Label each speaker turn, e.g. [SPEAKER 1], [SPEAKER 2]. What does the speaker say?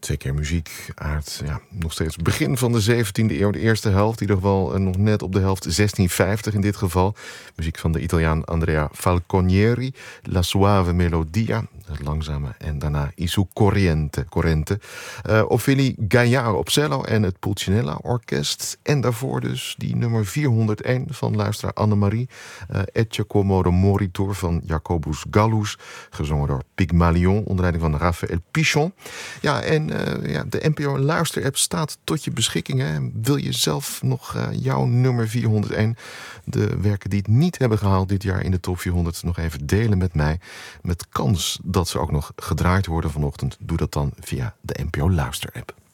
[SPEAKER 1] Twee keer muziek uit nog steeds begin van de 17e eeuw. De eerste helft, in ieder geval nog net op de helft 1650 in dit geval. Muziek van de Italiaan Andrea Falconieri. La Suave Melodia, het langzame. En daarna I Su Corrente. Ophélie Gaillard op cello en het Pulcinella Orkest. En daarvoor dus die nummer 401 van luisteraar Annemarie. Ecce Commodo Moritor van Jacobus Gallus. Gezongen door Pygmalion onder leiding van Raphaël Pichon. Ja, en de NPO Luister-app staat tot je beschikking. Hè. Wil je zelf nog jouw nummer 401, de werken die het niet hebben gehaald dit jaar in de top 400, nog even delen met mij. Met kans dat ze ook nog gedraaid worden vanochtend. Doe dat dan via de NPO Luister-app.